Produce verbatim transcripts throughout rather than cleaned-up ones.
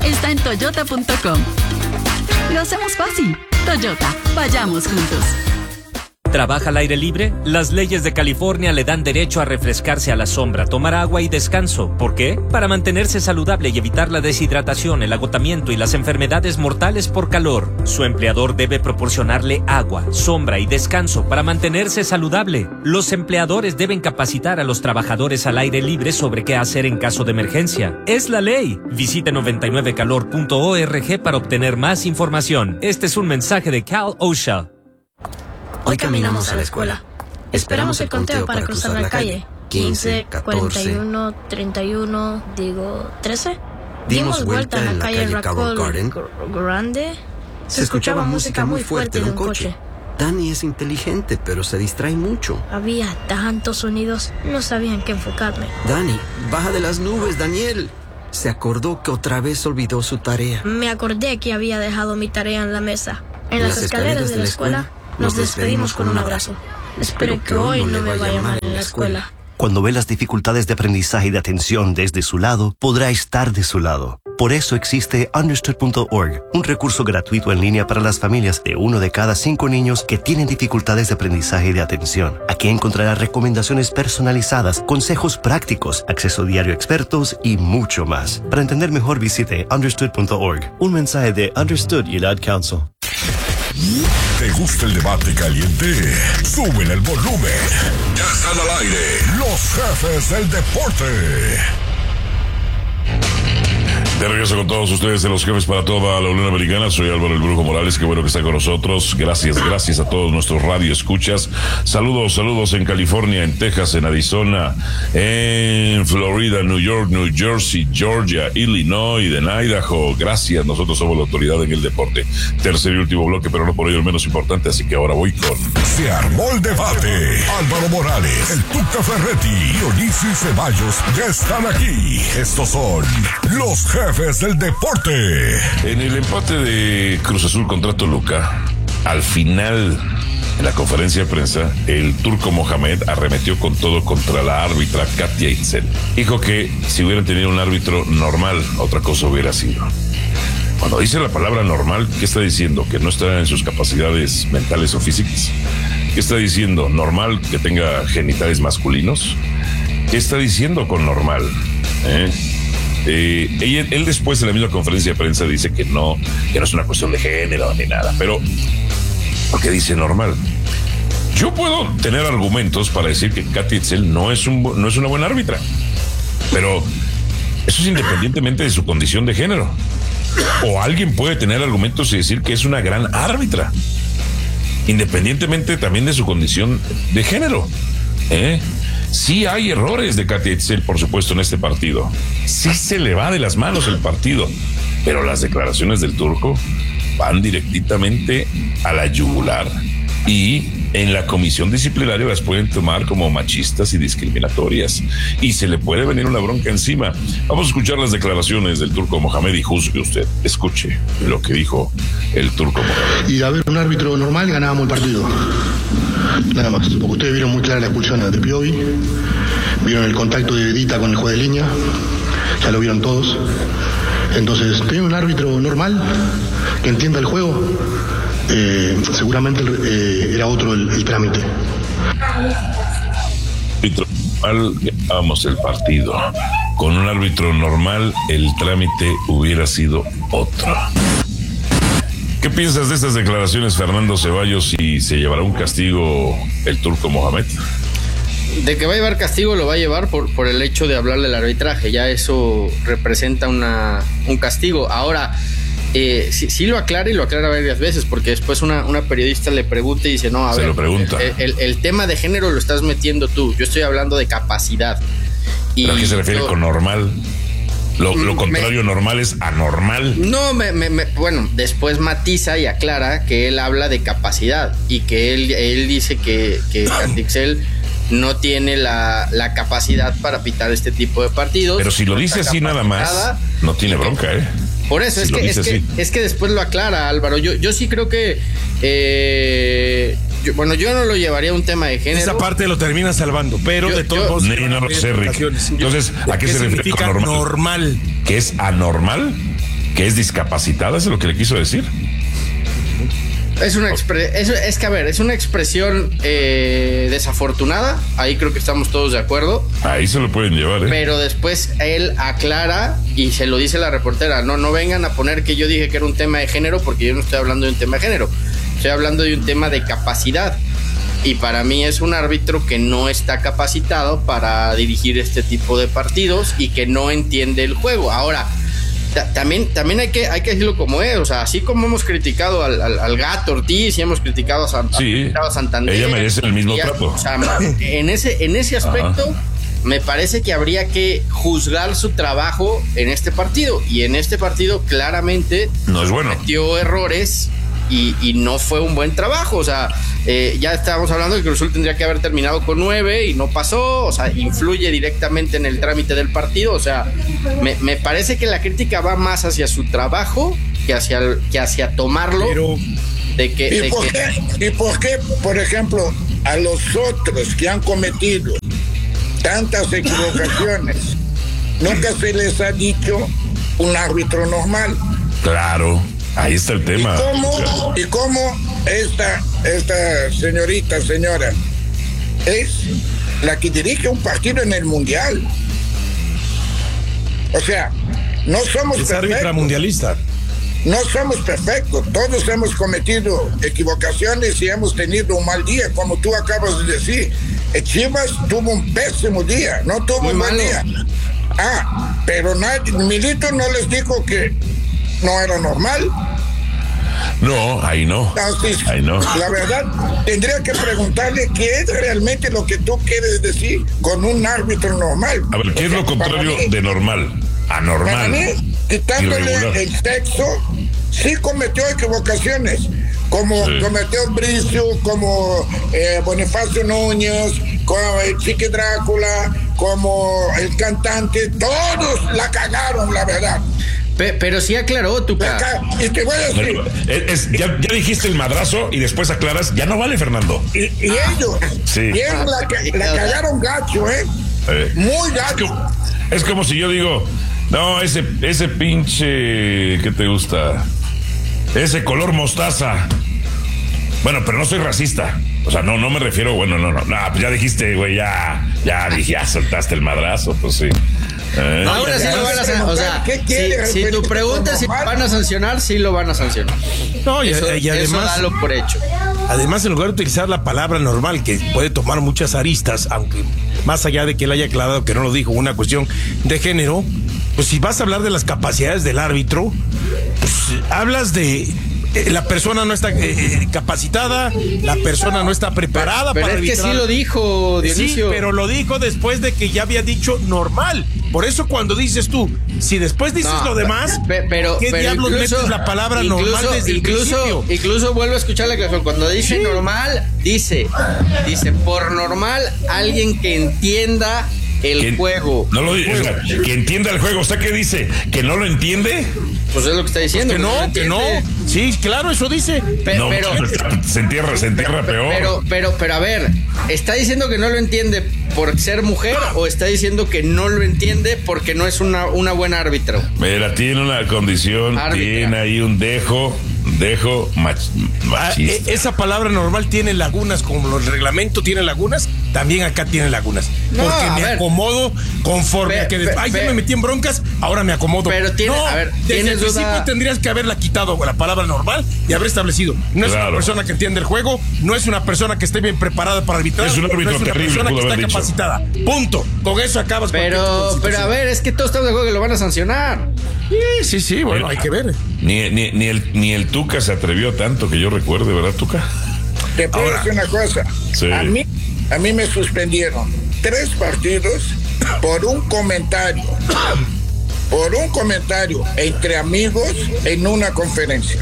está en toyota punto com. Lo hacemos fácil. Toyota, vayamos juntos. ¿Trabaja al aire libre? Las leyes de California le dan derecho a refrescarse a la sombra, tomar agua y descanso. ¿Por qué? Para mantenerse saludable y evitar la deshidratación, el agotamiento y las enfermedades mortales por calor. Su empleador debe proporcionarle agua, sombra y descanso para mantenerse saludable. Los empleadores deben capacitar a los trabajadores al aire libre sobre qué hacer en caso de emergencia. Es la ley. Visite noventa y nueve calor punto org para obtener más información. Este es un mensaje de Cal OSHA. Hoy caminamos a la escuela. Esperamos el conteo para cruzar la calle. quince, cuarenta y uno, treinta y uno, digo, trece. Dimos vuelta en la calle Raccoon Garden. Grande. Se escuchaba música muy fuerte de un coche. Dani es inteligente, pero se distrae mucho. Había tantos sonidos, no sabía en qué enfocarme. Dani, baja de las nubes, Daniel. Se acordó que otra vez olvidó su tarea. Me acordé que había dejado mi tarea en la mesa. En las, las escaleras, escaleras de la escuela. Nos despedimos con un abrazo. Espero que hoy no me vaya mal en la escuela. Cuando ve las dificultades de aprendizaje y de atención desde su lado, podrá estar de su lado. Por eso existe understood punto org, un recurso gratuito en línea para las familias de uno de cada cinco niños que tienen dificultades de aprendizaje y de atención. Aquí encontrará recomendaciones personalizadas, consejos prácticos, acceso diario a expertos y mucho más. Para entender mejor, visite understood punto org. Un mensaje de Understood y el Ad Council. ¿Te gusta el debate caliente? Súbele el volumen. Ya están al aire los jefes del deporte. De regreso con todos ustedes de los jefes para toda la Unión Americana. Soy Álvaro el Brujo Morales, qué bueno que está con nosotros. Gracias, gracias a todos nuestros radioescuchas. Saludos, saludos en California, en Texas, en Arizona, en Florida, New York, New Jersey, Georgia, Illinois, en Idaho. Gracias, nosotros somos la autoridad en el deporte. Tercer y último bloque, pero no por ello el menos importante, así que ahora voy con... Se armó el debate. Álvaro Morales, el Tuca Ferretti y Dionisio Ceballos ya están aquí. Estos son los jefes Jefes del deporte. En el empate de Cruz Azul contra Toluca, al final, en la conferencia de prensa, el turco Mohamed arremetió con todo contra la árbitra Katia Itzel. Dijo que si hubieran tenido un árbitro normal, otra cosa hubiera sido. Cuando dice la palabra normal, ¿qué está diciendo? ¿Que no está en sus capacidades mentales o físicas? ¿Qué está diciendo? ¿Normal que tenga genitales masculinos? ¿Qué está diciendo con normal? ¿Eh? Eh, él, él después en la misma conferencia de prensa dice que no, que no es una cuestión de género ni nada, pero porque dice normal. Yo puedo tener argumentos para decir que Katia Itzel no es un no es una buena árbitra, pero eso es independientemente de su condición de género. O alguien puede tener argumentos y decir que es una gran árbitra, independientemente también de su condición de género. ¿Eh? Sí hay errores de Katia Itzel, por supuesto, en este partido. Sí se le va de las manos el partido, pero las declaraciones del turco van directamente a la yugular y en la comisión disciplinaria las pueden tomar como machistas y discriminatorias y se le puede venir una bronca encima. Vamos a escuchar las declaraciones del turco Mohamed y juzgue usted. Escuche lo que dijo el turco Mohamed. Y de haber un árbitro normal ganábamos el partido. Nada más, porque ustedes vieron muy clara la expulsión de Piovi, vieron el contacto de Dita con el juez de línea, ya lo vieron todos. Entonces, tener un árbitro normal que entienda el juego, eh, seguramente eh, era otro el, el trámite. Vamos el partido. Con un árbitro normal, el trámite hubiera sido otro. ¿Qué piensas de estas declaraciones, Fernando Ceballos, y se llevará un castigo el turco Mohamed? De que va a llevar castigo, lo va a llevar por, por el hecho de hablarle al arbitraje. Ya eso representa una, un castigo. Ahora, eh, sí, sí lo aclara y lo aclara varias veces, porque después una, una periodista le pregunta y dice, no, a se ver, lo pregunta. El, el, el tema de género lo estás metiendo tú. Yo estoy hablando de capacidad. ¿Pero a qué se refiere yo, con normal? Lo, lo contrario me, normal es anormal. No, me, me, me, bueno, después matiza y aclara que él habla de capacidad y que él, él dice que, que Katia Itzel no tiene la, la capacidad para pitar este tipo de partidos. Pero si lo dice así nada más, no tiene bronca, ¿eh? Por eso, si es, que, es, que, es que después lo aclara, Álvaro. Yo, yo sí creo que... Eh, yo, bueno, yo no lo llevaría a un tema de género. Esa parte lo termina salvando, pero yo, de todos modos... No, no lo sé, Rick. Entonces, ¿a qué, qué se refiere con normal? normal? ¿Que es anormal? que es discapacitada, ¿eso es lo que le quiso decir? Es una expre- es, es que a ver, es una expresión eh, desafortunada, ahí creo que estamos todos de acuerdo. Ahí se lo pueden llevar, ¿eh? Pero después él aclara y se lo dice la reportera, no, no vengan a poner que yo dije que era un tema de género, porque yo no estoy hablando de un tema de género, estoy hablando de un tema de capacidad. Y para mí es un árbitro que no está capacitado para dirigir este tipo de partidos y que no entiende el juego. Ahora, También, también hay que hay que decirlo como es, o sea, así como hemos criticado al, al, al Gato Ortiz y hemos criticado a, San, sí, a Santander. Ella merece el mismo trato. O sea, en ese, en ese aspecto, ajá, me parece que habría que juzgar su trabajo en este partido. Y en este partido claramente no es bueno. Cometió errores y, y no fue un buen trabajo. O sea, eh, ya estábamos hablando de que Cruz Azul tendría que haber terminado con nueve y no pasó. O sea, influye directamente en el trámite del partido. O sea, me, me parece que la crítica va más hacia su trabajo que hacia, que hacia tomarlo. Pero, de que, ¿y, de por que... qué, ¿Y por qué, por ejemplo, a los otros que han cometido tantas equivocaciones nunca se les ha dicho un árbitro normal? Claro. Ahí está el tema. ¿Y cómo, y cómo esta, esta señorita, señora, es la que dirige un partido en el Mundial? O sea, no somos es perfectos. árbitra mundialista. No somos perfectos. Todos hemos cometido equivocaciones y hemos tenido un mal día, como tú acabas de decir. Chivas tuvo un pésimo día, no tuvo Muy un mal malo. día. Ah, pero nadie, Milito no les dijo que no era normal. No, ahí no. Entonces, ahí no. La verdad, tendría que preguntarle qué es realmente lo que tú quieres decir con un árbitro normal. A ver, ¿qué es lo contrario mí, de normal? Anormal. Para mí, quitándole irregular. el sexo, sí cometió equivocaciones, como sí. cometió Bricio, como eh, Bonifacio Núñez, como el Chiqui Drácula, como el cantante, todos la cagaron, la verdad. Pe- pero sí aclaró tu cara. Y te voy a decir. Es, es, ya, ya dijiste el madrazo y después aclaras, ya no vale, Fernando. Y, y ellos, sí. y ellos la, la cagaron gacho, ¿eh? eh Muy gacho. Es como, es como si yo digo, no, ese, ese pinche, ¿qué te gusta? Ese color mostaza. Bueno, pero no soy racista. O sea, no, no me refiero, bueno, no, no, no, pues ya dijiste, güey, ya, ya dije, ya soltaste el madrazo, pues sí. Eh, Ahora sí lo van a sancionar. O sea, ¿qué quiere, si, si tu pregunta es si van a sancionar, sí lo van a sancionar. No, y, eso, y además, eso dalo por hecho. Además, en lugar de utilizar la palabra normal, que puede tomar muchas aristas, aunque más allá de que él haya aclarado que no lo dijo, una cuestión de género, pues si vas a hablar de las capacidades del árbitro, pues hablas de... La persona no está eh, capacitada, la persona no está preparada pero, pero para es arbitrar. que sí lo dijo, Dionisio. Sí, pero lo dijo después de que ya había dicho normal. Por eso cuando dices tú, si después dices no, lo demás, pe- pero, ¿qué pero diablos incluso, metes la palabra incluso, normal desde el incluso, principio? Incluso vuelvo a escuchar la canción. Cuando dice sí. normal, dice, dice, por normal, alguien que entienda el que, juego. No lo dice, o sea, que entienda el juego. ¿Usted qué dice? ¿Que no lo entiende? Pues es lo que está diciendo. Pues que no, que no. Sí, claro, eso dice. Pe- no, pero se entierra, se entierra pero, peor. Pero, pero, pero a ver, ¿está diciendo que no lo entiende por ser mujer o está diciendo que no lo entiende porque no es una, una buena árbitra? Mira, tiene una condición, árbitra. Tiene ahí un dejo, dejo mach, machista. Ah, esa palabra normal tiene lagunas, como el reglamento tiene lagunas, también acá tiene lagunas. No, porque me ver, acomodo conforme pe, a que pe, ay, pe, ya me metí en broncas, ahora me acomodo. Pero tiene, no, a ver, desde el duda? principio tendrías que haberla quitado la palabra normal y haber establecido. No es claro. una persona que entiende el juego, no es una persona que esté bien preparada para arbitrar, es un árbitro no es una terrible, persona que está dicho. capacitada. Punto. Con eso acabas. Pero, pero a ver, es que todos estamos de acuerdo que lo van a sancionar. Sí, sí, sí, bueno, hay que ver. Ni, ni, ni, el, ni el Tuca se atrevió tanto que yo recuerde, ¿verdad, Tuca? Te puedo decir una cosa. Sí. A mí, a mí me suspendieron tres partidos por un comentario. Por un comentario entre amigos en una conferencia.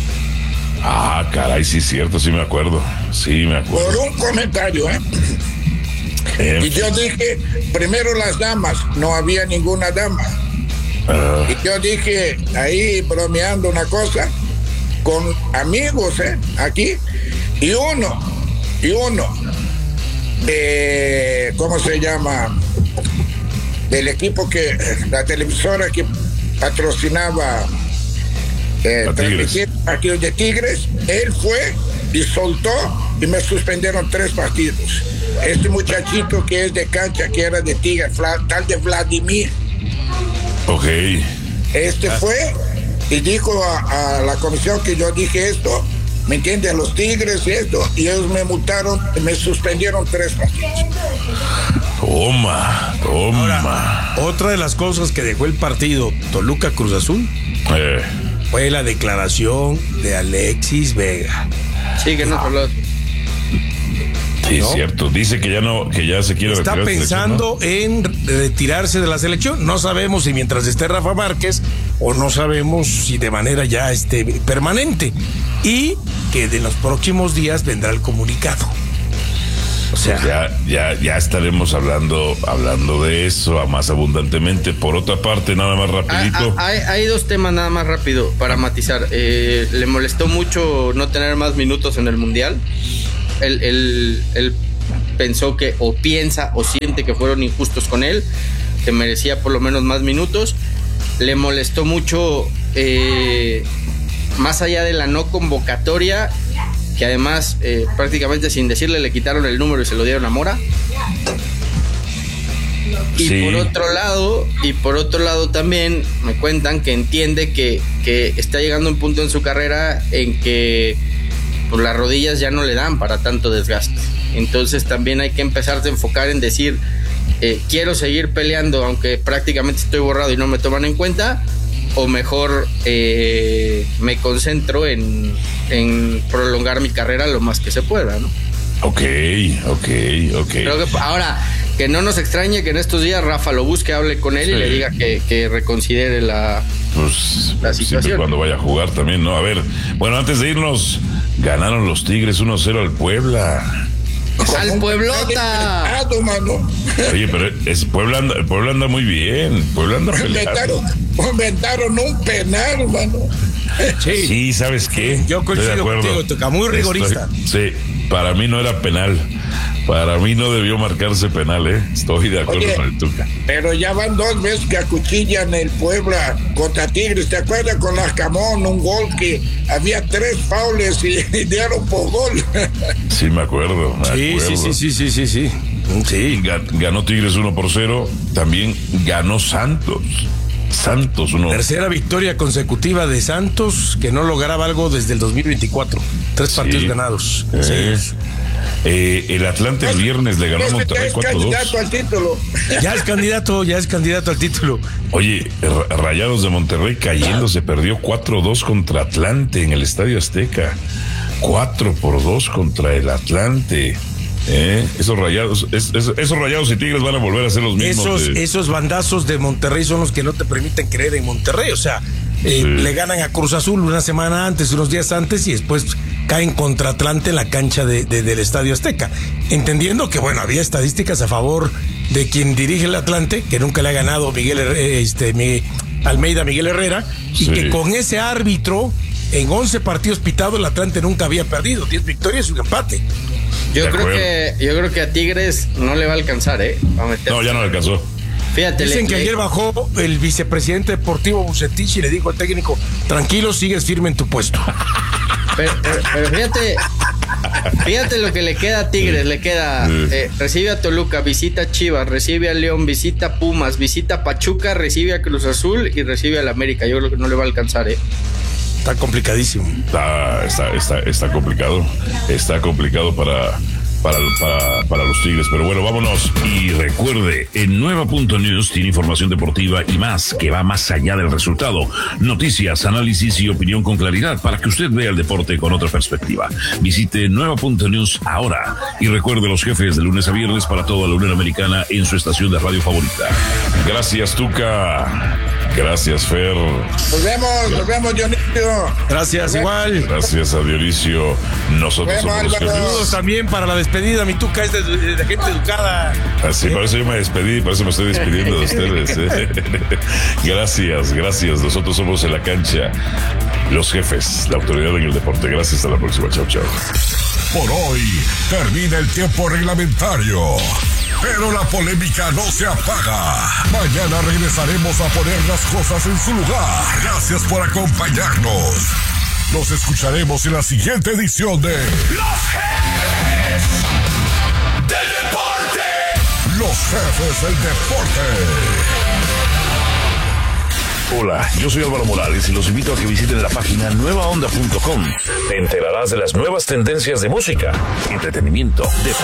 Ah, caray, sí es cierto, sí me acuerdo. Sí me acuerdo. Por un comentario, ¿eh? Eh, y yo dije, primero las damas, no había ninguna dama. Uh, y yo dije, ahí bromeando una cosa, con amigos, ¿eh? Aquí, y uno, y uno, de, ¿cómo se llama? Del equipo que, la televisora que patrocinaba eh, transmitir partidos de Tigres. Él fue y soltó y me suspendieron tres partidos. Este muchachito que es de cancha, que era de Tigres, tal de Vladimir. Ok. Este ah. fue y dijo a, a la comisión que yo dije esto, ¿me entiendes? A los Tigres y esto, y ellos me multaron, me suspendieron tres partidos. Toma, toma. Ahora, otra de las cosas que dejó el partido Toluca Cruz Azul eh. fue la declaración de Alexis Vega. Sí, que no habló. Sí, es cierto. Dice que ya no, que ya se quiere Está retirar. Está pensando ¿no? en retirarse de la selección. No sabemos si mientras esté Rafa Márquez o no sabemos si de manera ya este, permanente. Y que de los próximos días vendrá el comunicado. O sea, pues ya, ya, ya estaremos hablando, hablando de eso más abundantemente. Por otra parte, nada más rapidito. Hay, hay dos temas nada más rápido para matizar. Eh, le molestó mucho no tener más minutos en el Mundial. Él, él, él pensó que, o piensa, o siente que fueron injustos con él, que merecía por lo menos más minutos. Le molestó mucho, eh, más allá de la no convocatoria, que además, eh, prácticamente sin decirle, le quitaron el número y se lo dieron a Mora. Y sí. por otro lado, y por otro lado también me cuentan que entiende que, que está llegando a un punto en su carrera en que pues las rodillas ya no le dan para tanto desgaste. Entonces también hay que empezarse a enfocar en decir, eh, quiero seguir peleando aunque prácticamente estoy borrado y no me toman en cuenta, o mejor eh, me concentro en, en prolongar mi carrera lo más que se pueda, ¿no? Ok, ok, ok. Creo que ahora, que no nos extrañe que en estos días Rafa lo busque, hable con él sí. y le diga que, que reconsidere la, pues, la situación. Siempre cuando vaya a jugar también, ¿no? A ver, bueno, antes de irnos, ganaron los Tigres uno cero al Puebla. ¡Al Pueblota! Oye, pero es, Puebla, anda, Puebla anda muy bien. Puebla anda peleando. Inventaron un penal, mano. Sí, sí, ¿sabes qué? Yo coincido contigo, Tuca, muy rigorista. Estoy, sí, para mí no era penal. Para mí no debió marcarse penal, ¿eh? Estoy de acuerdo Oye, con el Tuca. Pero ya van dos veces que acuchillan el Puebla contra Tigres. ¿Te acuerdas con Larcamón? Un gol que había tres faules y, y dieron por gol. Sí, me acuerdo. Me sí, acuerdo. sí, sí, sí, sí, sí, sí. Ganó Tigres uno por cero. También ganó Santos. Santos, uno. Tercera victoria consecutiva de Santos, que no lograba algo desde el dos mil veinticuatro. Tres sí. partidos ganados. Eh. Sí. Eh, el Atlante el viernes le ganó a Monterrey cuatro dos. Ya es candidato al título. Ya es candidato, ya es candidato al título. Oye, Rayados de Monterrey cayendo, se perdió cuatro dos contra Atlante en el Estadio Azteca. cuatro por dos contra el Atlante. Eh, esos rayados, es, es, esos rayados y Tigres van a volver a ser los mismos. Esos, de... esos bandazos de Monterrey son los que no te permiten creer en Monterrey. O sea, eh, sí. le ganan a Cruz Azul una semana antes, unos días antes, y después caen contra Atlante en la cancha de, de, del Estadio Azteca. Entendiendo que, bueno, había estadísticas a favor de quien dirige el Atlante, que nunca le ha ganado Miguel este, Miguel, Almeida Miguel Herrera, y sí. que con ese árbitro, en once partidos pitados, el Atlante nunca había perdido. diez victorias y un empate. Yo creo que yo creo que a Tigres no le va a alcanzar, ¿eh? Va a meter. No, ya no le alcanzó. Fíjate, Dicen le, que le... ayer bajó el vicepresidente deportivo Bucetich y le dijo al técnico, tranquilo, sigues firme en tu puesto. Pero, pero, pero fíjate, fíjate lo que le queda a Tigres, le queda, eh, recibe a Toluca, visita a Chivas, recibe a León, visita a Pumas, visita a Pachuca, recibe a Cruz Azul y recibe al América. Yo creo que no le va a alcanzar, ¿eh? Está complicadísimo. Está, está, está, está complicado. Está complicado para, para, para, para los Tigres. Pero bueno, vámonos. Y recuerde, en Nueva Punto News tiene información deportiva y más, que va más allá del resultado. Noticias, análisis y opinión con claridad para que usted vea el deporte con otra perspectiva. Visite Nueva Punto News ahora. Y recuerde los jefes de lunes a viernes para toda la Unión Americana en su estación de radio favorita. Gracias, Tuca. Gracias, Fer. Nos vemos, nos vemos, Dionisio. Gracias, igual. Gracias a Dionisio. Nosotros vemos, somos los jefes. Saludos también para la despedida. Mi Tuca es de, de, de gente educada. Así, ¿sí? Por eso yo me despedí, por eso me estoy despidiendo de ustedes. ¿eh? Gracias, gracias. Nosotros somos en la cancha los jefes, la autoridad en el deporte. Gracias, hasta la próxima. Chao, chao. Por hoy termina el tiempo reglamentario. Pero la polémica no se apaga. Mañana regresaremos a poner las cosas en su lugar. Gracias por acompañarnos. Nos escucharemos en la siguiente edición de Los Jefes del Deporte. Los Jefes del Deporte. Hola, yo soy Álvaro Morales y los invito a que visiten la página nueva onda punto com. Te enterarás de las nuevas tendencias de música, entretenimiento, deporte